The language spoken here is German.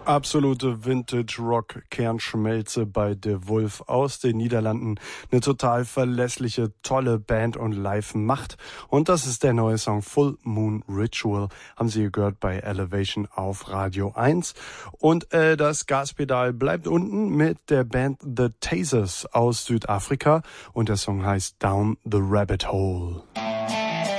Absolute Vintage-Rock-Kernschmelze bei De Wolf aus den Niederlanden. Eine total verlässliche, tolle Band und Live-Macht. Und das ist der neue Song Full Moon Ritual. Haben Sie gehört bei Elevation auf Radio 1. Und das Gaspedal bleibt unten mit der Band The Tasers aus Südafrika. Und der Song heißt Down the Rabbit Hole.